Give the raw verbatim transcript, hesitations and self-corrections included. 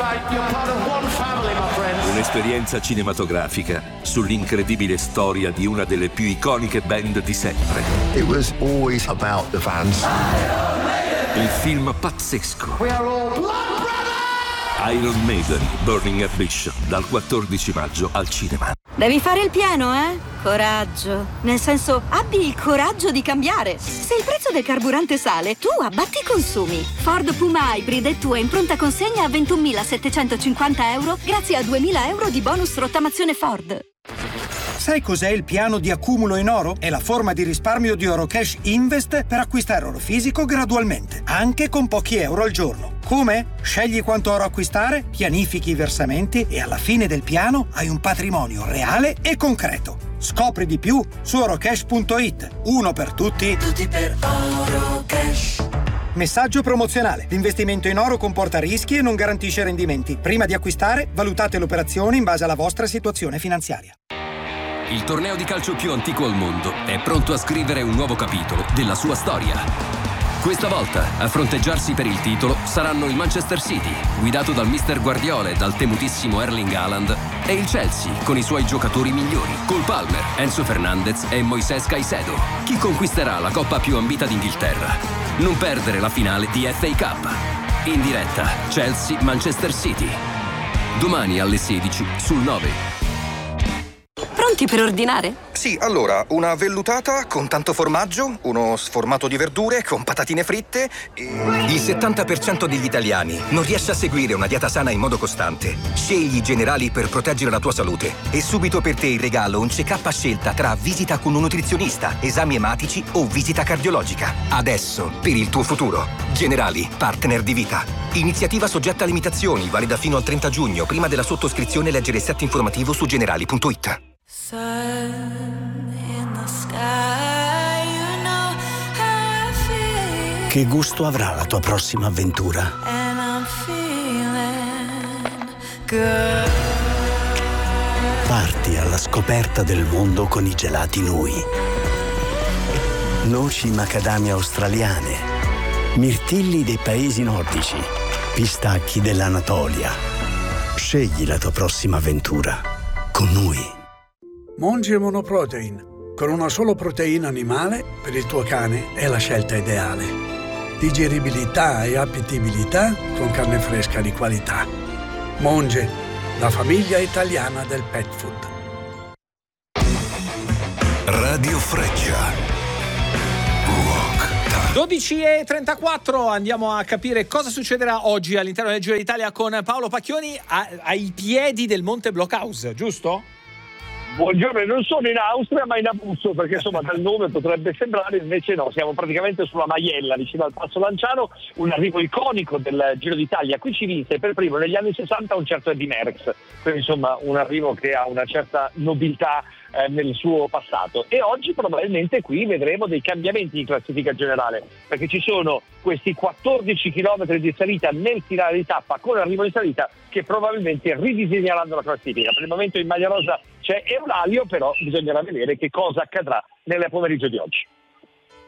Un'esperienza cinematografica sull'incredibile storia di una delle più iconiche band di sempre. It was always about the fans. Il film pazzesco Iron Maiden, Burning Ambition, dal quattordici maggio al cinema. Devi fare il pieno, eh? Coraggio. Nel senso, abbi il coraggio di cambiare. Se il prezzo del carburante sale, tu abbatti i consumi. Ford Puma Hybrid è tua in pronta consegna a ventunomilasettecentocinquanta euro grazie a duemila euro di bonus rottamazione Ford. Sai cos'è il piano di accumulo in oro? È la forma di risparmio di Orocash Invest per acquistare oro fisico gradualmente, anche con pochi euro al giorno. Come? Scegli quanto oro acquistare, pianifichi i versamenti e alla fine del piano hai un patrimonio reale e concreto. Scopri di più su orocash punto it. Uno per tutti. Tutti per Orocash. Messaggio promozionale. L'investimento in oro comporta rischi e non garantisce rendimenti. Prima di acquistare, valutate l'operazione in base alla vostra situazione finanziaria. Il torneo di calcio più antico al mondo è pronto a scrivere un nuovo capitolo della sua storia. Questa volta a fronteggiarsi per il titolo saranno il Manchester City, guidato dal mister Guardiola e dal temutissimo Erling Haaland, e il Chelsea con i suoi giocatori migliori, Cole Palmer, Enzo Fernandez e Moisés Caicedo. Chi conquisterà la coppa più ambita d'Inghilterra? Non perdere la finale di F A Cup. In diretta Chelsea-Manchester City. Domani alle sedici sul nove. Pronti per ordinare? Sì, allora, una vellutata con tanto formaggio, uno sformato di verdure con patatine fritte e... Il settanta per cento degli italiani non riesce a seguire una dieta sana in modo costante. Scegli i Generali per proteggere la tua salute. E subito per te in regalo un check-up a scelta tra visita con un nutrizionista, esami ematici o visita cardiologica. Adesso, per il tuo futuro. Generali, partner di vita. Iniziativa soggetta a limitazioni, valida fino al trenta giugno. Prima della sottoscrizione leggere il set informativo su generali punto it. Che gusto avrà la tua prossima avventura? Parti alla scoperta del mondo con i gelati Nui. Noci macadamia australiane, mirtilli dei paesi nordici, pistacchi dell'Anatolia. Scegli la tua prossima avventura con Nui. Monge Monoprotein. Con una sola proteina animale, per il tuo cane è la scelta ideale. Digeribilità e appetibilità con carne fresca di qualità. Monge, la famiglia italiana del pet food. Radio Freccia. dodici e trentaquattro, andiamo a capire cosa succederà oggi all'interno del Giro d'Italia con Paolo Pacchioni a, ai piedi del Monte Blockhaus, giusto? Buongiorno, non sono in Austria ma in Abruzzo, perché insomma dal nome potrebbe sembrare, invece no, siamo praticamente sulla Maiella vicino al Passo Lanciano, un arrivo iconico del Giro d'Italia. Qui ci vinse per primo negli anni sessanta un certo Eddy Merckx, quindi insomma un arrivo che ha una certa nobiltà eh, nel suo passato, e oggi probabilmente qui vedremo dei cambiamenti in classifica generale, perché ci sono questi quattordici chilometri di salita nel finale di tappa con arrivo in salita che probabilmente ridisegneranno la classifica. Per il momento in maglia rosa c'è Eulalia, però bisognerà vedere che cosa accadrà nel pomeriggio di oggi.